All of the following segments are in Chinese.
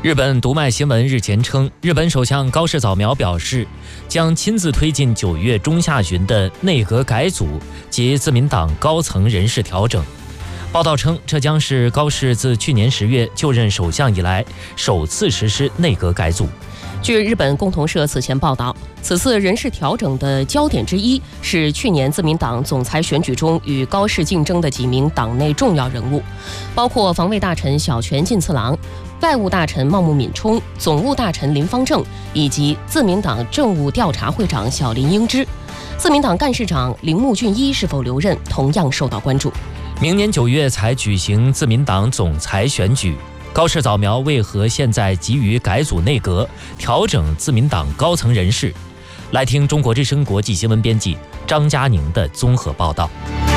日本读卖新闻日前称，日本首相高市早苗表示，将亲自推进9月中下旬的内阁改组及自民党高层人事调整。报道称，这将是高市自去年10月就任首相以来首次实施内阁改组。 据日本共同社此前报道，此次人事调整的焦点之一是去年自民党总裁选举中与高市竞争的几名党内重要人物，包括防卫大臣小泉进次郎、外务大臣茂木敏充、总务大臣林芳正以及自民党政务调查会长小林英之。自民党干事长铃木俊一是否留任，同样受到关注。 明年9月才举行自民党总裁选举，高市早苗为何现在急于改组内阁、调整自民党高层人事？来听中国之声国际新闻编辑张佳宁的综合报道。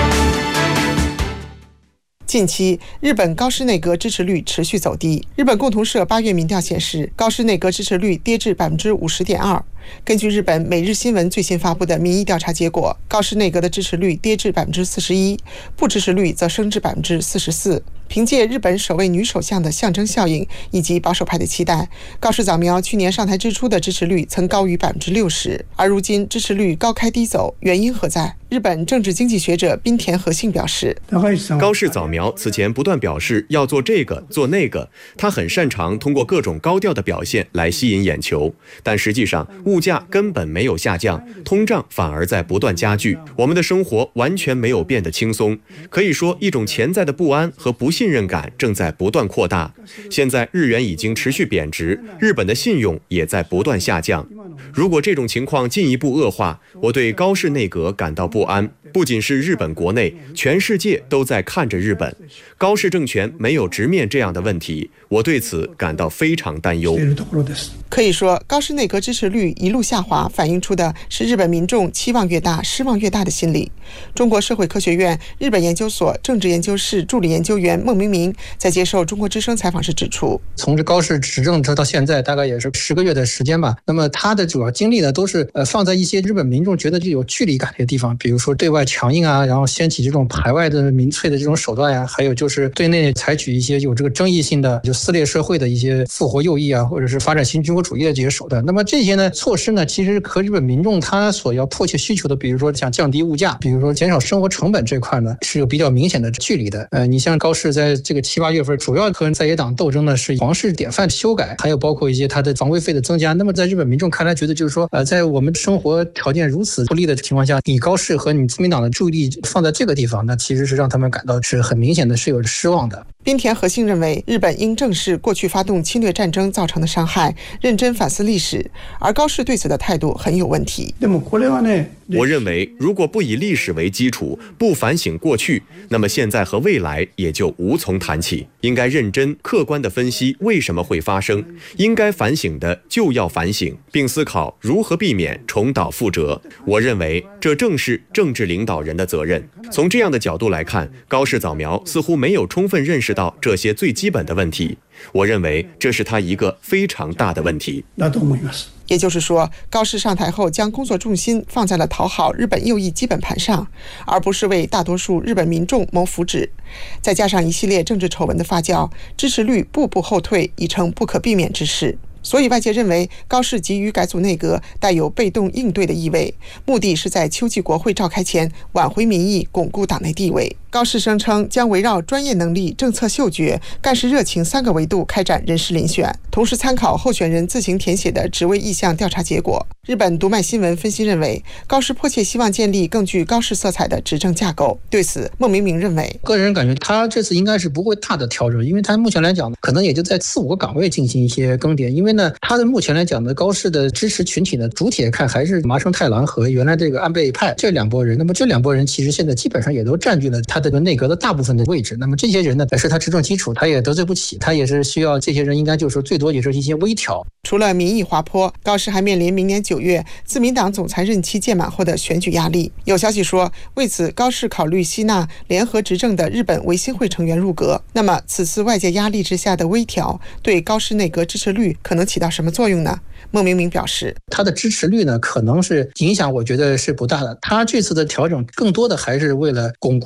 近期，日本高市内阁支持率持续走低。日本共同社8月民调显示，高市内阁支持率跌至 50.2%。根据日本每日新闻最新发布的民意调查结果，高市内阁的支持率跌至 41%， 不支持率则升至 44%。凭借日本首位女首相的象征效应以及保守派的期待，高市早苗去年上台之初的支持率曾高于 60%， 而如今支持率高开低走，原因何在？日本政治经济学者滨田和信表示， 高市早苗此前不断表示要做这个做那个，他很擅长通过各种高调的表现来吸引眼球，但实际上物价根本没有下降，通胀反而在不断加剧，我们的生活完全没有变得轻松。可以说，一种潜在的不安和不信任感正在不断扩大。现在日元已经持续贬值，日本的信用也在不断下降。如果这种情况进一步恶化，我对高市内阁感到不安。不仅是日本国内，全世界都在看着日本。高市政权没有直面这样的问题，我对此感到非常担忧。 可以说，高市内阁支持率一路下滑，反映出的是日本民众期望越大、失望越大的心理。中国社会科学院日本研究所政治研究室助理研究员孟明明在接受中国之声采访时指出， 从这高市执政到现在大概也是10个月的时间吧。那么他的主要精力呢，都是放在一些日本民众觉得就有距离感的地方，比如说对外强硬啊，然后掀起这种排外的民粹的这种手段呀，还有就是对内采取一些有这个争议性的就撕裂社会的一些复活右翼啊，或者是发展新军国主义的这些手段。那么这些呢措施呢，其实和日本民众他所要迫切需求的，比如说像降低物价，比如说减少生活成本这块呢，是有比较明显的距离的。你像高市在这个7、8月份主要和在野党斗争呢是皇室典范修改，还有包括一些他的防卫费的增加。那么在日本民众看来，觉得就是说在我们生活条件如此不利的情况下，你高市和你自民党的注意力放在这个地方，那其实是让他们感到是很明显的是有失望的。 滨田和信认为，日本应正视过去发动侵略战争造成的伤害，认真反思历史，而高市对此的态度很有问题。 我认为，如果不以历史为基础，不反省过去，那么现在和未来也就无从谈起。应该认真客观地分析为什么会发生，应该反省的就要反省，并思考如何避免重蹈覆辙。我认为这正是政治领导人的责任。从这样的角度来看，高市早苗似乎没有充分认识到这些最基本的问题。我认为这是他一个非常大的问题。 也就是说，高市上台后将工作重心放在了讨好日本右翼基本盘上，而不是为大多数日本民众谋福祉。再加上一系列政治丑闻的发酵，支持率步步后退已成不可避免之事。所以外界认为，高市急于改组内阁带有被动应对的意味，目的是在秋季国会召开前挽回民意，巩固党内地位。高市声称将围绕专业能力、政策嗅觉、干事热情3个维度开展人事遴选，同时参考候选人自行填写的职位意向调查结果。日本读卖新闻分析认为，高市迫切希望建立更具高市色彩的执政架构。对此，孟明明认为， 个人感觉他这次应该是不会大的调整，因为他目前来讲可能也就在4、5个岗位进行一些更迭。因为呢，他的目前来讲呢，高市的支持群体呢，主体来看还是麻生太郎和原来这个安倍派这2拨人。那么这2拨人其实现在基本上也都占据了他的内阁的大部分的位置。那么这些人呢，是他执政基础，他也得罪不起，他也是需要这些人应该就是说最多也是一些微调。 除了民意滑坡，高市还面临明年9月自民党总裁任期届满后的选举压力。有消息说，为此高市考虑吸纳联合执政的日本维新会成员入阁。那么此次外界压力之下的微调，对高市内阁支持率可能起到什么作用呢？孟明明表示， 他的支持率呢，可能是影响我觉得是不大的。他这次的调整更多的还是为了巩固他党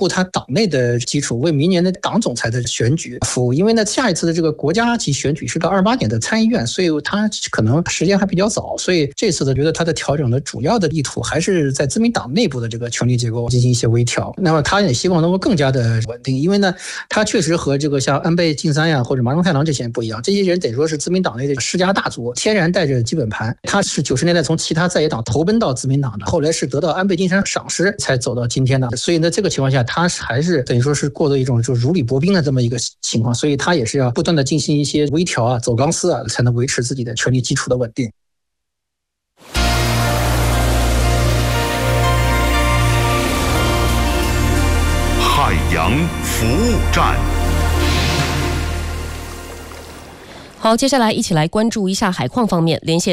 内的基础，为明年的党总裁的选举服务。因为呢，下一次的这个国家级选举是到28年的参议院，所以它可能时间还比较早。所以这次的觉得它的调整的主要的意图还是在自民党内部的这个权力结构进行一些微调。那么他也希望能够更加的稳定，因为呢，他确实和这个像安倍晋三呀或者麻生太郎这些人不一样，这些人得说是自民党内的世家大族，天然带着基本盘。他是90年代从其他在野党投奔到自民党的，后来是得到安倍晋三赏识才走到今天的。所以呢，这个情况下，他还是等于说是过的一种就如履薄冰的这么一个情况，所以他也是要不断的进行一些微调啊、走钢丝啊，才能维持自己的权力基础的稳定。 海洋服务站。 好，接下来一起来关注一下海况方面。连线